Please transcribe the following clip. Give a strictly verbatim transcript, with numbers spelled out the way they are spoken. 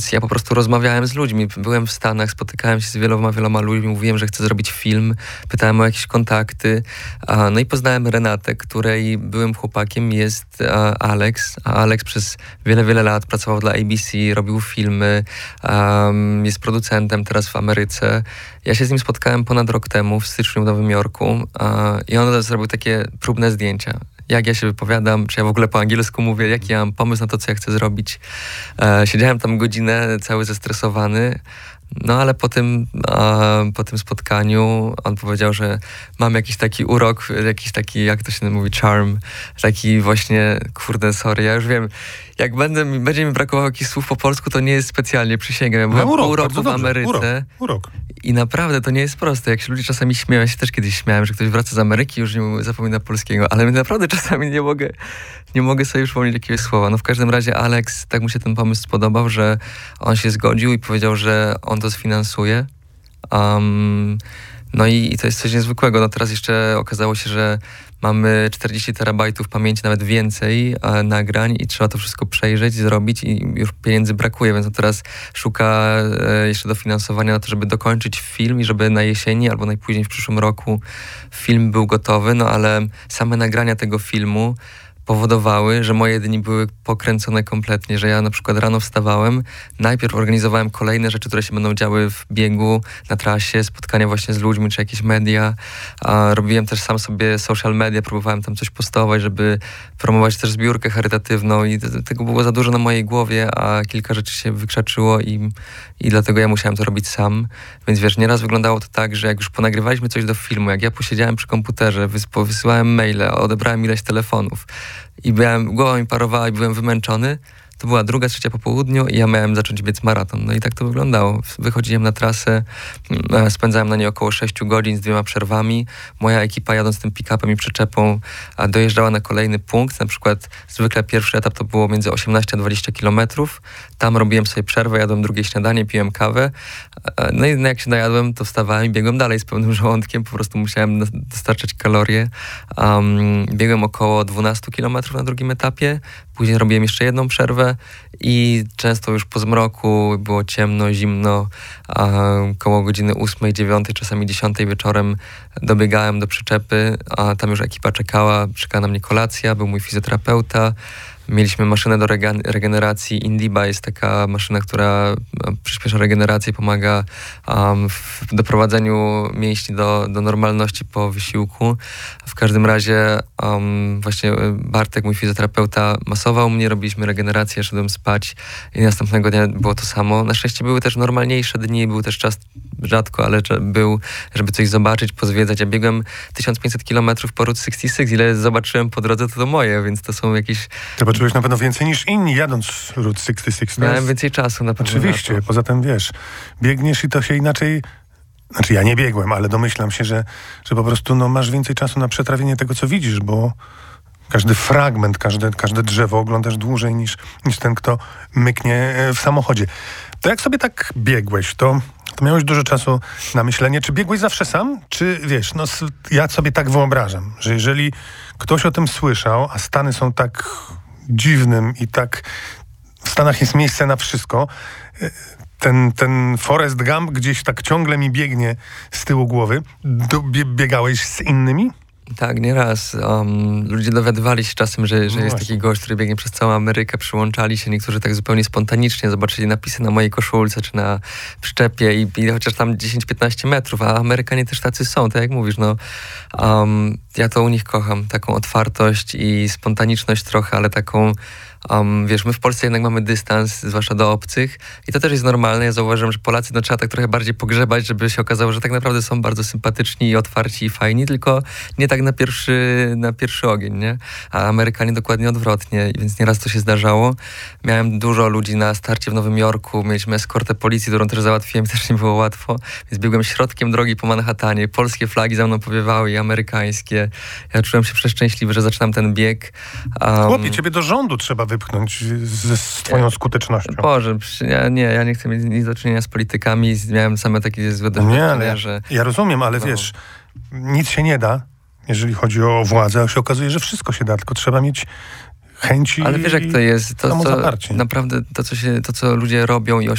więc ja po prostu rozmawiałem z ludźmi. Byłem w Stanach, spotykałem się z wieloma, wieloma ludźmi, mówiłem, że chcę zrobić film, pytałem o jakieś kontakty. No i poznałem Renatę, której byłym chłopakiem jest Alex, a Alex przez wiele, wiele lat pracował dla A B C, robił filmy, um, jest producentem teraz w Ameryce. Ja się z nim spotkałem ponad rok temu w styczniu w Nowym Jorku uh, i on zrobił takie próbne zdjęcia. Jak ja się wypowiadam, czy ja w ogóle po angielsku mówię, jaki ja mam pomysł na to, co ja chcę zrobić. E, siedziałem tam godzinę, cały zestresowany, no ale po tym, e, po tym spotkaniu on powiedział, że mam jakiś taki urok, jakiś taki, jak to się mówi, charm, taki właśnie, kurde, sorry, ja już wiem, jak będę, będzie mi brakowało jakichś słów po polsku, to nie jest specjalnie, przysięgam. Ja byłem no, urok, pół roku w Ameryce urok, urok. I naprawdę to nie jest proste. Jak się ludzie czasami śmieją, ja się też kiedyś śmiałem, że ktoś wraca z Ameryki i już nie zapomina polskiego, ale naprawdę czasami nie mogę, nie mogę sobie przypomnieć jakiegoś słowa. No w każdym razie Alex, tak mu się ten pomysł spodobał, że on się zgodził i powiedział, że on to sfinansuje. Um, no i, i to jest coś niezwykłego. No teraz jeszcze okazało się, że mamy czterdzieści terabajtów pamięci, nawet więcej e, nagrań i trzeba to wszystko przejrzeć, zrobić i już pieniędzy brakuje, więc on teraz szuka e, jeszcze dofinansowania na to, żeby dokończyć film i żeby na jesieni albo najpóźniej w przyszłym roku film był gotowy, no ale same nagrania tego filmu powodowały, że moje dni były pokręcone kompletnie, że ja na przykład rano wstawałem, najpierw organizowałem kolejne rzeczy, które się będą działy w biegu, na trasie, spotkania właśnie z ludźmi, czy jakieś media. A robiłem też sam sobie social media, próbowałem tam coś postować, żeby promować też zbiórkę charytatywną i t- tego było za dużo na mojej głowie, a kilka rzeczy się wykrzaczyło i, i dlatego ja musiałem to robić sam. Więc wiesz, nieraz wyglądało to tak, że jak już ponagrywaliśmy coś do filmu, jak ja posiedziałem przy komputerze, wys- wysyłałem maile, odebrałem ileś telefonów, i byłem, głowa mi parowała i byłem wymęczony, to była druga, trzecia po południu i ja miałem zacząć biec maraton. No i tak to wyglądało. Wychodziłem na trasę, spędzałem na niej około sześciu godzin z dwiema przerwami. Moja ekipa jadąc tym pick-upem i przyczepą dojeżdżała na kolejny punkt. Na przykład zwykle pierwszy etap to było między osiemnaście a dwadzieścia kilometrów. Tam robiłem sobie przerwę, jadłem drugie śniadanie, piłem kawę. No i jak się najadłem, to wstawałem i biegłem dalej z pełnym żołądkiem. Po prostu musiałem dostarczać kalorie. Um, biegłem około dwanaście kilometrów na drugim etapie. Później robiłem jeszcze jedną przerwę i często już po zmroku było ciemno, zimno, a koło godziny ósmej, dziewiątej, czasami dziesiątej wieczorem dobiegałem do przyczepy, a tam już ekipa czekała, czekała na mnie kolacja, był mój fizjoterapeuta. Mieliśmy maszynę do regen- regeneracji. Indiba jest taka maszyna, która przyspiesza regenerację, pomaga um, w doprowadzeniu mięśni do, do normalności po wysiłku. W każdym razie um, właśnie Bartek, mój fizjoterapeuta, masował mnie, robiliśmy regenerację, szedłem spać i następnego dnia było to samo. Na szczęście były też normalniejsze dni, był też czas rzadko, ale był, żeby coś zobaczyć, pozwiedzać. Ja biegłem tysiąc pięćset kilometrów po Route sześćdziesiąt sześć, ile zobaczyłem po drodze, to to moje, więc to są jakieś... Zobaczyłeś na pewno więcej niż inni jadąc Route sześćdziesiąt sześć. Miałem jest... więcej czasu na pewno. Oczywiście, na poza tym wiesz, biegniesz i to się inaczej... Znaczy ja nie biegłem, ale domyślam się, że, że po prostu no, masz więcej czasu na przetrawienie tego, co widzisz, bo każdy fragment, każde, każde drzewo oglądasz dłużej niż, niż ten, kto myknie w samochodzie. To jak sobie tak biegłeś, to, to miałeś dużo czasu na myślenie. Czy biegłeś zawsze sam? Czy wiesz, no ja sobie tak wyobrażam, że jeżeli ktoś o tym słyszał, a Stany są tak dziwnym i tak... W Stanach jest miejsce na wszystko. Ten, ten Forrest Gump gdzieś tak ciągle mi biegnie z tyłu głowy. Do, bie, biegałeś z innymi? Tak, nieraz. Um, ludzie dowiadywali się czasem, że, że no jest właśnie. taki gość, który biegnie przez całą Amerykę, przyłączali się, niektórzy tak zupełnie spontanicznie zobaczyli napisy na mojej koszulce czy na przyczepie i, i chociaż tam dziesięć piętnaście metrów, a Amerykanie też tacy są, tak jak mówisz, no. Um, ja to u nich kocham, taką otwartość i spontaniczność trochę, ale taką Um, wiesz, my w Polsce jednak mamy dystans, zwłaszcza do obcych i to też jest normalne. Ja zauważyłem, że Polacy no, trzeba tak trochę bardziej pogrzebać, żeby się okazało, że tak naprawdę są bardzo sympatyczni i otwarci i fajni, tylko nie tak na pierwszy, na pierwszy ogień, nie? A Amerykanie dokładnie odwrotnie, więc nieraz to się zdarzało. Miałem dużo ludzi na starcie w Nowym Jorku, mieliśmy eskortę policji, którą też załatwiłem, też nie było łatwo, więc biegłem środkiem drogi po Manhattanie. Polskie flagi za mną powiewały i amerykańskie. Ja czułem się przeszczęśliwy, że zaczynam ten bieg. Um, Chłopie, ciebie do rządu trzeba wypchnąć z, z twoją nie, skutecznością. Boże, ja, nie, ja nie chcę mieć nic do czynienia z politykami, miałem same takie złe doświadczenia, że... Ja rozumiem, ale no. wiesz, nic się nie da, jeżeli chodzi o władzę, a się okazuje, że wszystko się da, tylko trzeba mieć chęci. Ale wiesz, jak to jest, to, to naprawdę to co, się, to, co ludzie robią i